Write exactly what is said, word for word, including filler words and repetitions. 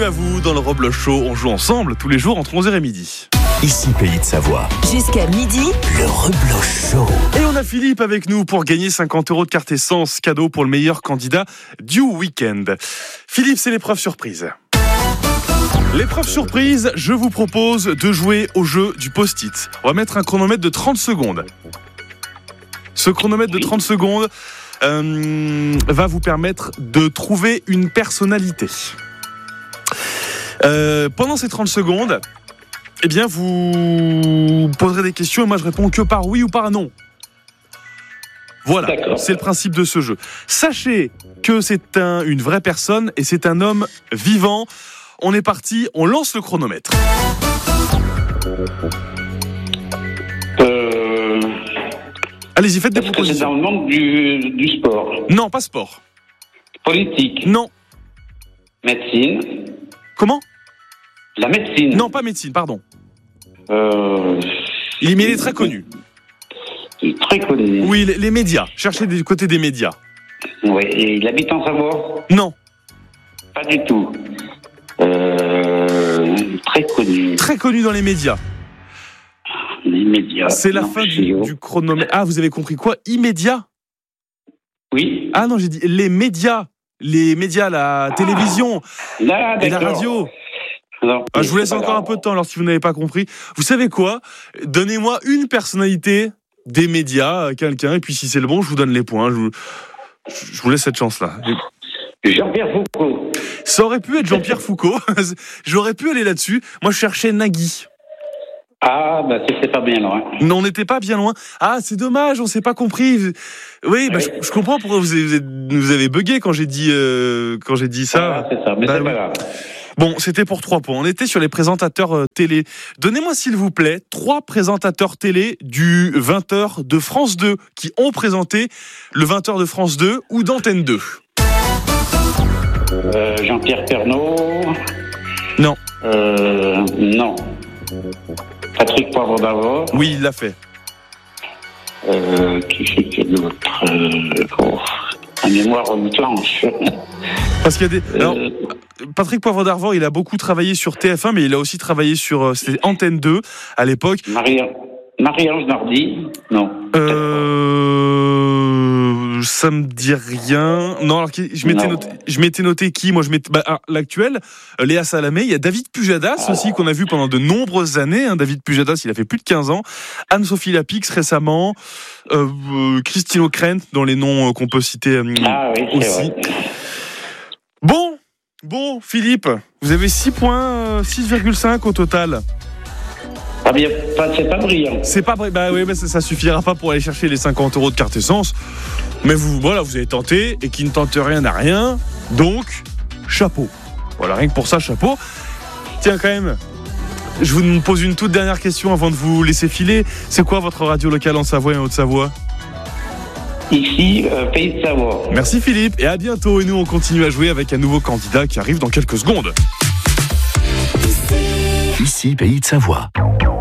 Bienvenue à vous dans le Robles Show. On joue ensemble tous les jours entre onze heures et midi. Ici Pays de Savoie. Jusqu'à midi, le Robles Show. Et on a Philippe avec nous pour gagner cinquante euros de carte essence cadeau pour le meilleur candidat du week-end. Philippe, c'est l'épreuve surprise. L'épreuve surprise, je vous propose de jouer au jeu du post-it. On va mettre un chronomètre de trente secondes. Ce chronomètre de trente secondes euh, va vous permettre de trouver une personnalité. Euh, pendant ces trente secondes, eh bien, vous poserez des questions et moi je réponds que par oui ou par non. Voilà, D'accord. C'est le principe de ce jeu. Sachez que c'est un, une vraie personne et c'est un homme vivant. On est parti, on lance le chronomètre. Euh... Allez-y, faites des Est-ce propositions. que c'est dans le monde du, du sport? Non, pas sport. Politique? Non. Médecine? Comment? La médecine? Non, pas médecine, pardon. Euh... Il est, mais il est très connu. Très connu. Oui, les, les médias. Cherchez du côté des médias. Oui, et il habite en Savoie? Non. Pas du tout. Euh... Très connu. Très connu dans les médias. Les médias. C'est la non, fin du, du chronomètre. Ah, vous avez compris quoi? Immédiat? Oui. Ah non, j'ai dit les médias. Les médias, la ah. télévision Là, et la radio. Non, ah, je vous laisse encore grave. un peu de temps alors si vous n'avez pas compris. Vous savez quoi? Donnez-moi une personnalité des médias, quelqu'un, et puis si c'est le bon, je vous donne les points. Je vous, je vous laisse cette chance-là. Jean-Pierre Foucault. Ça aurait pu être Jean-Pierre Foucault. J'aurais pu aller là-dessus. Moi, je cherchais Nagui. Ah, bah c'est pas bien loin. Non, on n'était pas bien loin. Ah, c'est dommage, on s'est pas compris. Oui, bah, oui. Je, je comprends pourquoi vous avez, vous avez bugué quand j'ai dit, euh, quand j'ai dit ça. Ah, c'est ça, mais bah, c'est oui. pas grave. Bon, c'était pour trois points. On était sur les présentateurs euh, télé. Donnez-moi, s'il vous plaît, trois présentateurs télé du vingt heures de France deux qui ont présenté le vingt heures de France deux ou d'Antenne deux. Euh, Jean-Pierre Pernaut. Non. Euh, non. Patrick Poivre d'Arvor. Oui, il l'a fait. Euh, qui fait que l'autre euh, oh, la mémoire me planche. Parce qu'il y a des. Alors, euh... Patrick Poivre d'Arvor, il a beaucoup travaillé sur T F un, mais il a aussi travaillé sur c'était Antenne deux à l'époque. Marie... Marie-Ange Nardi. Non. Euh... Ça me dit rien. Non, alors je m'étais, noté, je m'étais noté qui? Moi, je m'étais. Bah, ah, l'actuel, euh, Léa Salamé. Il y a David Pujadas ah. aussi, qu'on a vu pendant de nombreuses années. Hein. David Pujadas, il a fait plus de quinze ans. Anne-Sophie Lapix récemment. Euh, euh, Christine O'Krent, dans les noms euh, qu'on peut citer euh, ah, oui, aussi. Vrai. Bon, bon, Philippe, vous avez six points, six virgule cinq au total. Ah bien, c'est pas brillant. C'est pas brillant. Bah oui, mais ça, ça suffira pas pour aller chercher les cinquante euros de carte essence. Mais vous, voilà, vous avez tenté, et qui ne tente rien n'a rien. Donc, chapeau. Voilà, rien que pour ça, chapeau. Tiens, quand même, je vous pose une toute dernière question avant de vous laisser filer. C'est quoi votre radio locale en Savoie et en Haute-Savoie? Ici, euh, Pays de Savoie. Merci Philippe, et à bientôt. Et nous, on continue à jouer avec un nouveau candidat qui arrive dans quelques secondes. Ici, Pays de Savoie.